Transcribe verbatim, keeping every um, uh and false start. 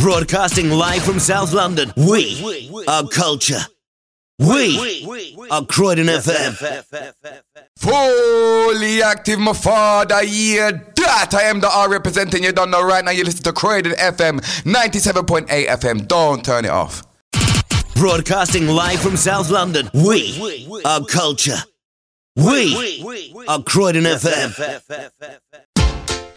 Broadcasting live from South London. We are culture. We are Croydon F M. Fully active, my father, yeah, that I am the R representing you. Don't know right now. You listen to Croydon F M, ninety-seven point eight F M. Don't turn it off. Broadcasting live from South London. We are culture. We are Croydon F M.